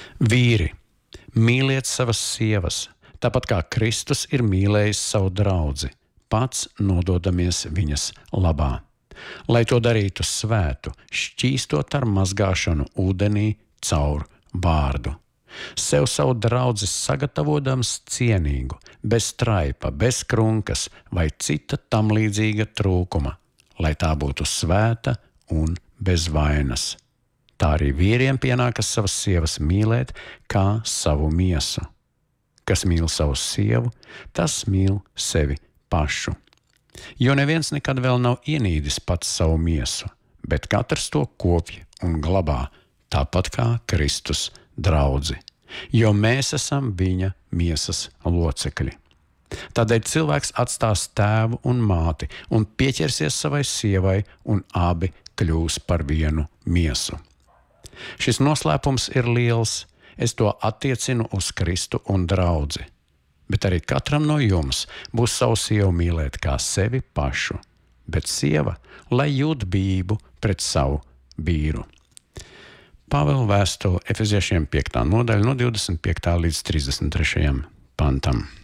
Vīri, mīliet savas sievas, tāpat kā Kristus ir mīlējis savu draudzi, pats nododamies viņas labā. Lai to darītu svētu, šķīstot ar mazgāšanu ūdenī caur vārdu. Sev savu draudzi sagatavojams cienīgu, bez traipa, bez krunkas vai cita tam līdzīga trūkuma, lai tā būtu svēta un bez vainas. Tā arī vīriem pienākas savas sievas mīlēt kā savu miesu. Kas mīl savu sievu, tas mīl sevi pašu. Jo neviens nekad vēl nav ienīdis pats savu miesu, bet katrs to kopj un glabā, tāpat kā Kristus draudzi, jo mēs esam viņa miesas locekļi. Tādēļ cilvēks atstās tēvu un māti un pieķersies savai sievai, un abi kļūs par vienu miesu. Šis noslēpums ir liels, es to attiecinu uz Kristu un draudzi. Bet arī katram no jums būs savu sievu mīlēt kā sevi pašu, bet sieva, lai jūt bību pret savu vīru. Pāvela vēstule Efeziešiem 5. nodaļa no 25. līdz 33. pantam.